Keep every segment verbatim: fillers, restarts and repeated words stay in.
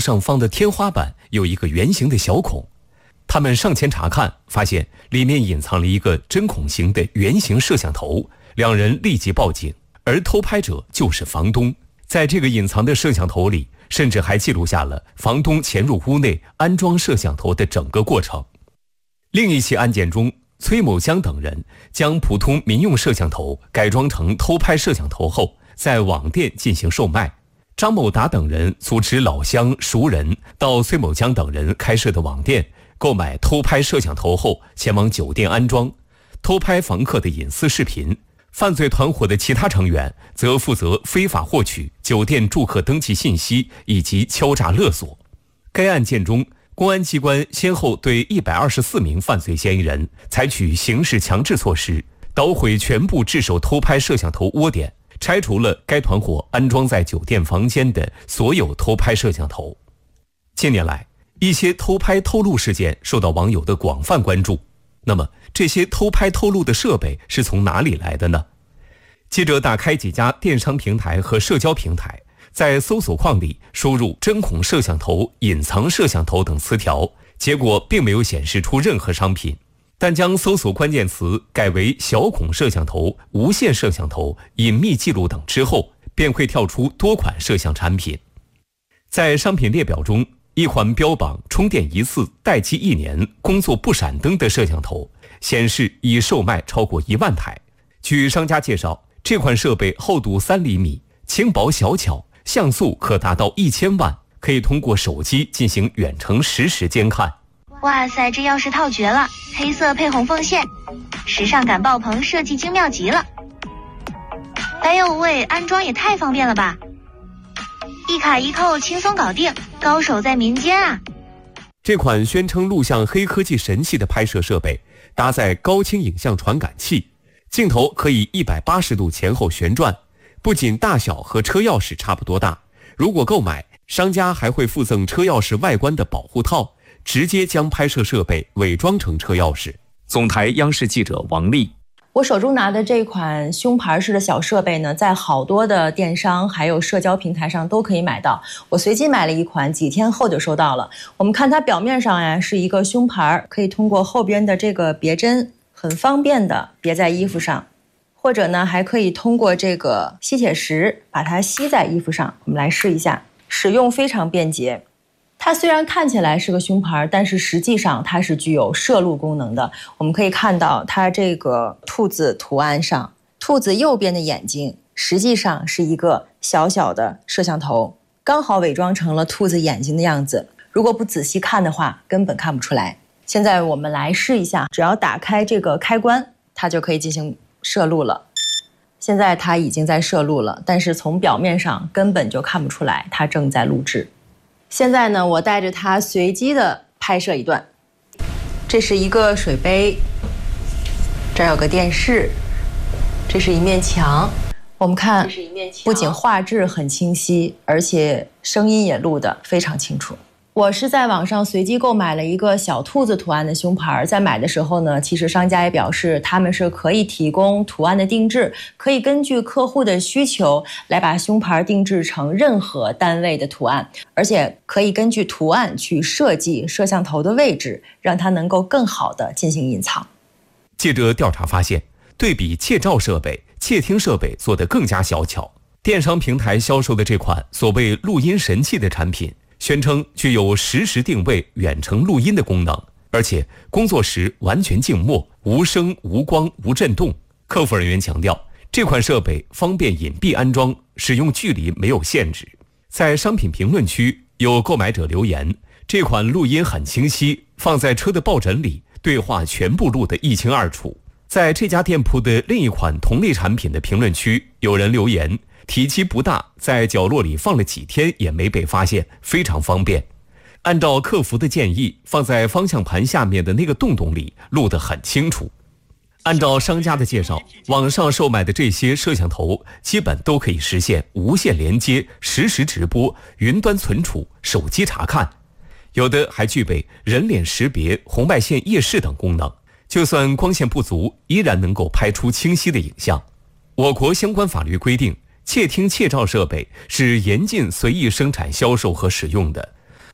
上方的天花板有一个圆形的小孔。他们上前查看，发现里面隐藏了一个针孔型的圆形摄像头，两人立即报警，而偷拍者就是房东。在这个隐藏的摄像头里，甚至还记录下了房东潜入屋内安装摄像头的整个过程。另一起案件中，崔某江等人将普通民用摄像头改装成偷拍摄像头后，在网店进行售卖。张某达等人组织老乡熟人到崔某江等人开设的网店购买偷拍摄像头后，前往酒店安装，偷拍房客的隐私视频。犯罪团伙的其他成员则负责非法获取酒店住客登记信息以及敲诈勒索。该案件中，公安机关先后对一百二十四名犯罪嫌疑人采取刑事强制措施，捣毁全部制手偷拍摄像头窝点，拆除了该团伙安装在酒店房间的所有偷拍摄像头。近年来，一些偷拍偷录事件受到网友的广泛关注。那么，这些偷拍偷录的设备是从哪里来的呢？记者打开几家电商平台和社交平台，在搜索框里输入针孔摄像头、隐藏摄像头等词条，结果并没有显示出任何商品。但将搜索关键词改为小孔摄像头、无线摄像头、隐秘记录等之后，便会跳出多款摄像产品。在商品列表中，一款标榜充电一次、待机一年、工作不闪灯的摄像头，显示已售卖超过一万台。据商家介绍，这款设备厚度三厘米，轻薄小巧，像素可达到一千万，可以通过手机进行远程实时监看。 哇塞，这钥匙套绝了，黑色配红缝线，时尚感爆棚，设计精妙极了。哎呦喂，安装也太方便了吧！一卡一扣轻松搞定，高手在民间啊！ 这款宣称录像黑科技神器的拍摄设备搭载高清影像传感器，镜头可以一百八十度前后旋转，不仅大小和车钥匙差不多大，如果购买，商家还会附赠车钥匙外观的保护套，直接将拍摄设备伪装成车钥匙。总台央视记者王丽。 我手中拿的这款胸牌式的小设备呢，在好多的电商还有社交平台上都可以买到。我随机买了一款，几天后就收到了。我们看它表面上呀是一个胸牌，可以通过后边的这个别针很方便的别在衣服上，或者呢还可以通过这个吸铁石把它吸在衣服上。我们来试一下，使用非常便捷。它虽然看起来是个胸牌，但是实际上它是具有摄录功能的。我们可以看到它这个兔子图案上，兔子右边的眼睛实际上是一个小小的摄像头，刚好伪装成了兔子眼睛的样子。如果不仔细看的话，根本看不出来。现在我们来试一下，只要打开这个开关，它就可以进行摄录了。现在它已经在摄录了，但是从表面上根本就看不出来它正在录制。现在呢，我带着它随机的拍摄一段。这是一个水杯，这儿有个电视，这是一面墙。我们看，不仅画质很清晰，而且声音也录得非常清楚。我是在网上随机购买了一个小兔子图案的胸牌，在买的时候呢，其实商家也表示他们是可以提供图案的定制，可以根据客户的需求来把胸牌定制成任何单位的图案，而且可以根据图案去设计摄像头的位置，让它能够更好的进行隐藏。 记者调查发现，对比窃照设备，窃听设备做得更加小巧。电商平台销售的这款所谓录音神器的产品，宣称具有实时定位、远程录音的功能，而且工作时完全静默，无声、无光、无震动。客服人员强调，这款设备方便隐蔽安装，使用距离没有限制。在商品评论区，有购买者留言，这款录音很清晰，放在车的抱枕里，对话全部录得一清二楚。在这家店铺的另一款同类产品的评论区，有人留言，体积不大，在角落里放了几天也没被发现，非常方便。按照客服的建议，放在方向盘下面的那个洞洞里，录得很清楚。按照商家的介绍，网上售卖的这些摄像头基本都可以实现无线连接、实时直播、云端存储、手机查看，有的还具备人脸识别、红外线夜视等功能，就算光线不足，依然能够拍出清晰的影像。我国相关法律规定，窃听窃照设备是严禁随意生产、销售和使用的。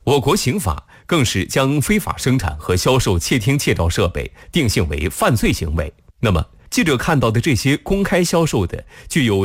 我国刑法更是将非法生产和销售窃听窃照设备定性为犯罪行为。那么，记者看到的这些公开销售的具有